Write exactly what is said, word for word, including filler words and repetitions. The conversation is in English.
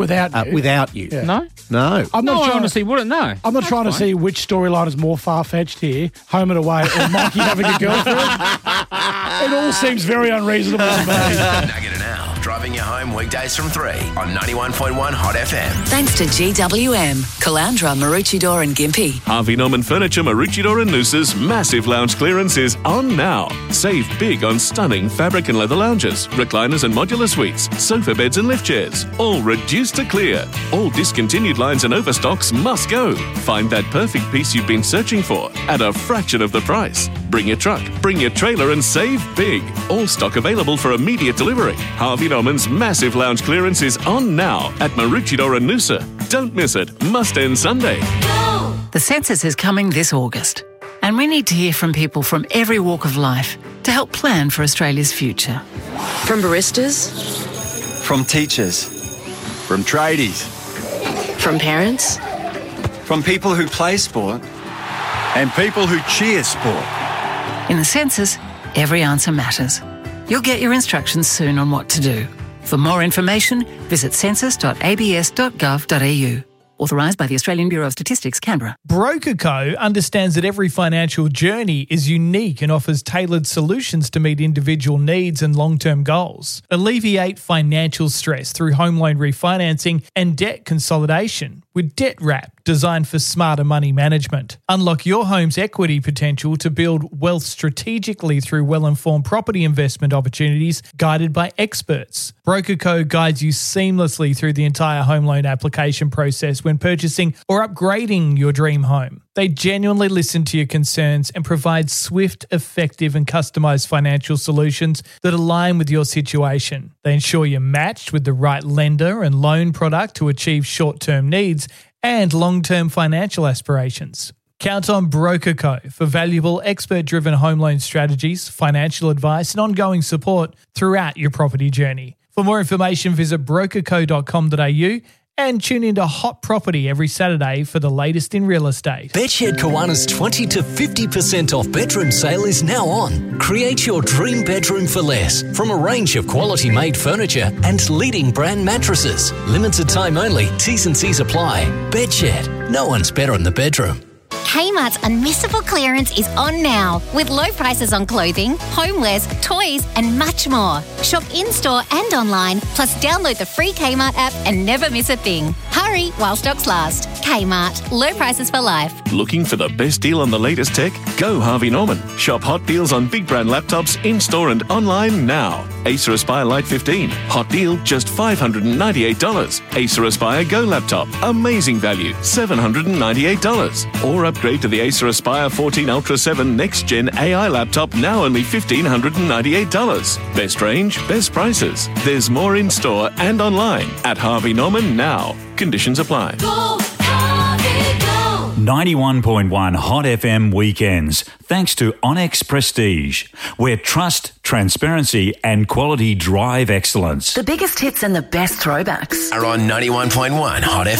Without uh, you. without you. Yeah. No? No. I'm No, not I trying honestly wouldn't know. I'm not That's trying to fine. see which storyline is more far-fetched here, home and away or Mikey having a girlfriend. It all seems very unreasonable to me. Nugget and Al, driving you home weekdays from three on ninety-one point one Hot F M. Thanks to G W M, Calandra, Maroochydore and Gympie. Harvey Norman Furniture, Maroochydore and Noosa's massive lounge clearance is on now. Save big on stunning fabric and leather lounges, recliners and modular suites, sofa beds and lift chairs, all reduced to clear. All discontinued lines and overstocks must go. Find that perfect piece you've been searching for at a fraction of the price. Bring your truck, bring your trailer and save big. All stock available for immediate delivery. Harvey Norman's massive lounge clearance is on now at Maroochydore and Noosa. Don't miss it. Must end Sunday. The census is coming this August, and we need to hear from people from every walk of life to help plan for Australia's future. From baristas, From teachers. From tradies. from parents, From people who play sport. And people who cheer sport. In the census, every answer matters. You'll get your instructions soon on what to do. For more information, visit census dot a b s dot gov dot a u. Authorised by the Australian Bureau of Statistics, Canberra. BrokerCo understands that every financial journey is unique and offers tailored solutions to meet individual needs and long-term goals. Alleviate financial stress through home loan refinancing and debt consolidation with Debt Wrap, designed for smarter money management. Unlock your home's equity potential to build wealth strategically through well-informed property investment opportunities guided by experts. BrokerCo guides you seamlessly through the entire home loan application process when purchasing or upgrading your dream home. They genuinely listen to your concerns and provide swift, effective and customised financial solutions that align with your situation. They ensure you're matched with the right lender and loan product to achieve short-term needs and long-term financial aspirations. Count on BrokerCo for valuable expert-driven home loan strategies, financial advice and ongoing support throughout your property journey. For more information, visit broker co dot com dot a u and tune into Hot Property every Saturday for the latest in real estate. Bedshed Kawana's twenty to fifty percent off bedroom sale is now on. Create your dream bedroom for less from a range of quality-made furniture and leading brand mattresses. Limited time only, T's and C's apply. Bedshed, no one's better in the bedroom. Kmart's Unmissable Clearance is on now with low prices on clothing, homewares, toys and much more. Shop in-store and online, plus download the free Kmart app and never miss a thing. Hurry while stocks last. Kmart, low prices for life. Looking for the best deal on the latest tech? Go Harvey Norman. Shop hot deals on big brand laptops in-store and online now. Acer Aspire Lite fifteen. Hot deal, just five hundred ninety-eight dollars. Acer Aspire Go laptop. Amazing value, seven hundred ninety-eight dollars. Or upgrade to the Acer Aspire fourteen Ultra seven Next Gen A I laptop, now only one thousand five hundred ninety-eight dollars. Best range, best prices. There's more in-store and online at Harvey Norman now. Conditions apply. ninety-one point one Hot F M weekends, thanks to Onyx Prestige, where trust, transparency and quality drive excellence. The biggest hits and the best throwbacks Are on ninety-one point one Hot F M.